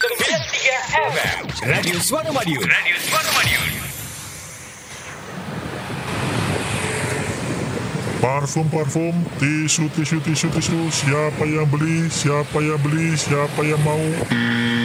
93 FM Radio Suara Madiun. Radio Suara Madiun. Parfum, tisu, siapa yang beli, siapa yang mau.